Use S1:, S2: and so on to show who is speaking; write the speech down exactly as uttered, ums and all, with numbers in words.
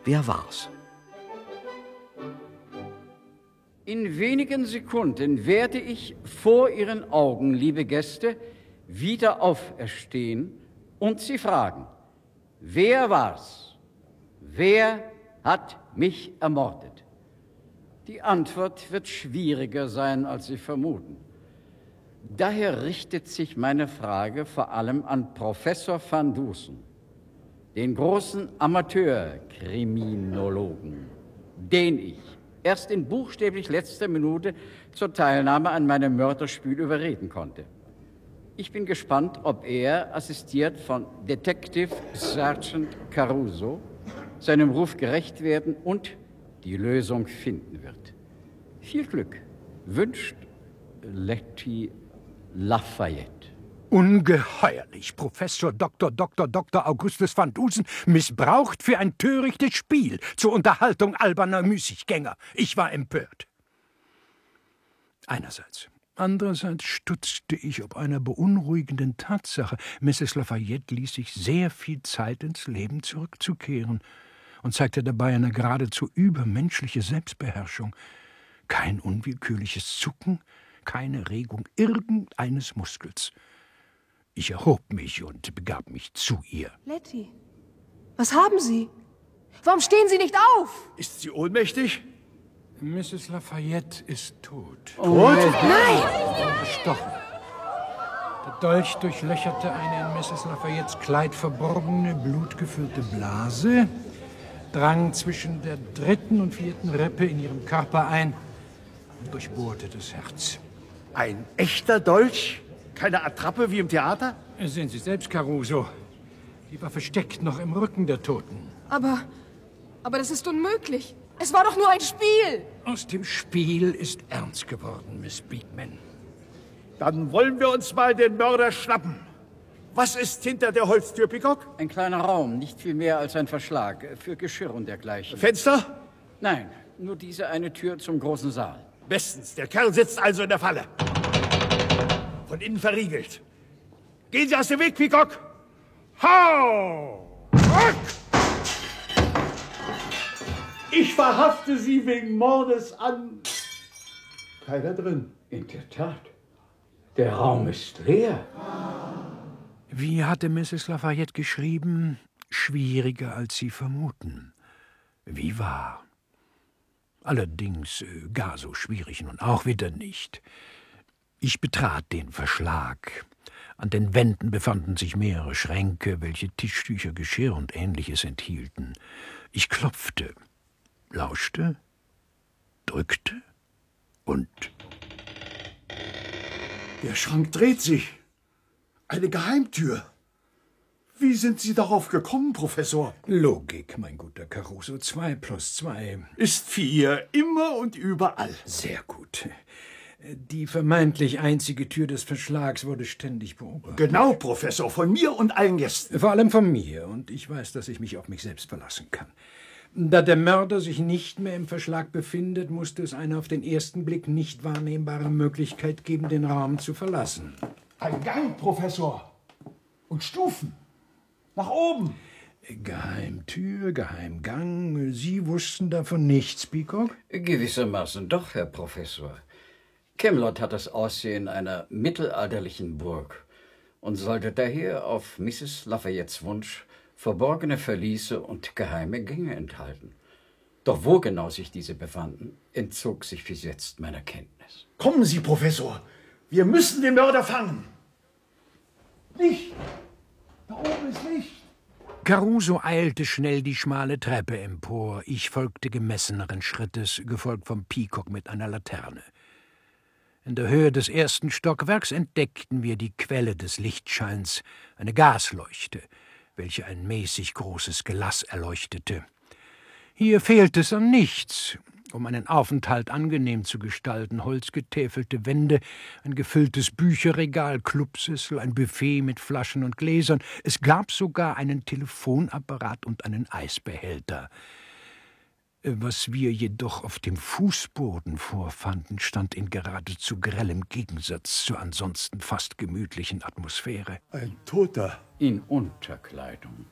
S1: Wer war's?
S2: In wenigen Sekunden werde ich vor Ihren Augen, liebe Gäste, wieder auferstehen und Sie fragen, wer war's? Wer hat mich ermordet? Die Antwort wird schwieriger sein, als Sie vermuten. Daher richtet sich meine Frage vor allem an Professor van Dusen, den großen Amateurkriminologen, den ich erst in buchstäblich letzter Minute zur Teilnahme an meinem Mörderspiel überreden konnte. Ich bin gespannt, ob er, assistiert von Detective Sergeant Caruso, seinem Ruf gerecht werden und die Lösung finden wird. Viel Glück wünscht Letty Lafayette.
S3: Ungeheuerlich, Professor Doktor Doktor Doktor Augustus van Dusen, missbraucht für ein törichtes Spiel zur Unterhaltung alberner Müßiggänger. Ich war empört. Einerseits. Andererseits stutzte ich ob einer beunruhigenden Tatsache. Misses Lafayette ließ sich sehr viel Zeit, ins Leben zurückzukehren und zeigte dabei eine geradezu übermenschliche Selbstbeherrschung. Kein unwillkürliches Zucken, keine Regung irgendeines Muskels. Ich erhob mich und begab mich zu ihr.
S4: Letty, was haben Sie? Warum stehen Sie nicht auf?
S5: Ist sie ohnmächtig?
S3: Misses Lafayette ist tot.
S5: Tot?
S4: Nein!
S3: Gestochen. Der Dolch durchlöcherte eine in Misses Lafayettes Kleid verborgene, blutgefüllte Blase, drang zwischen der dritten und vierten Rippe in ihrem Körper ein und durchbohrte das Herz.
S5: Ein echter Dolch? Keine Attrappe wie im Theater?
S3: Sehen Sie selbst, Caruso. Die Waffe steckt noch im Rücken der Toten.
S4: Aber, aber das ist unmöglich. Es war doch nur ein Spiel.
S3: Aus dem Spiel ist ernst geworden, Miss Beekman.
S5: Dann wollen wir uns mal den Mörder schnappen. Was ist hinter der Holztür, Peacock?
S2: Ein kleiner Raum, nicht viel mehr als ein Verschlag für Geschirr und dergleichen.
S5: Fenster?
S2: Nein, nur diese eine Tür zum großen Saal.
S5: Bestens. Der Kerl sitzt also in der Falle. Von innen verriegelt. Gehen Sie aus dem Weg, Peacock! Hau! Rück! Ich verhafte Sie wegen Mordes an... Keiner drin.
S2: In der Tat. Der Raum ist leer.
S3: Wie hatte Misses Lafayette geschrieben? Schwieriger, als Sie vermuten. Wie wahr. Allerdings äh, gar so schwierig nun auch wieder nicht. Ich betrat den Verschlag. An den Wänden befanden sich mehrere Schränke, welche Tischtücher, Geschirr und Ähnliches enthielten. Ich klopfte, lauschte, drückte und...
S5: Der Schrank dreht sich. Eine Geheimtür. Wie sind Sie darauf gekommen, Professor?
S3: Logik, mein guter Caruso. Zwei plus zwei.
S5: Ist vier. Immer und überall.
S3: Sehr gut. Die vermeintlich einzige Tür des Verschlags wurde ständig beobachtet.
S5: Genau, Professor. Von mir und allen Gästen.
S3: Vor allem von mir. Und ich weiß, dass ich mich auf mich selbst verlassen kann. Da der Mörder sich nicht mehr im Verschlag befindet, musste es eine auf den ersten Blick nicht wahrnehmbare Möglichkeit geben, den Raum zu verlassen.
S5: Ein Gang, Professor. Und Stufen. Nach oben.
S3: Geheimtür, Geheimgang. Sie wussten davon nichts, Peacock?
S2: Gewissermaßen doch, Herr Professor. Camelot hat das Aussehen einer mittelalterlichen Burg und sollte daher auf Misses Lafayettes Wunsch verborgene Verliese und geheime Gänge enthalten. Doch wo genau sich diese befanden, entzog sich bis jetzt meiner Kenntnis.
S5: Kommen Sie, Professor. Wir müssen den Mörder fangen. Licht. Da oben ist Licht.
S3: Caruso eilte schnell die schmale Treppe empor. Ich folgte gemesseneren Schrittes, gefolgt vom Peacock mit einer Laterne. In der Höhe des ersten Stockwerks entdeckten wir die Quelle des Lichtscheins, eine Gasleuchte, welche ein mäßig großes Gelass erleuchtete. Hier fehlte es an nichts. Um einen Aufenthalt angenehm zu gestalten, holzgetäfelte Wände, ein gefülltes Bücherregal, Clubsessel, ein Buffet mit Flaschen und Gläsern. Es gab sogar einen Telefonapparat und einen Eisbehälter. Was wir jedoch auf dem Fußboden vorfanden, stand in geradezu grellem Gegensatz zur ansonsten fast gemütlichen Atmosphäre.
S5: Ein Toter.
S2: In Unterkleidung.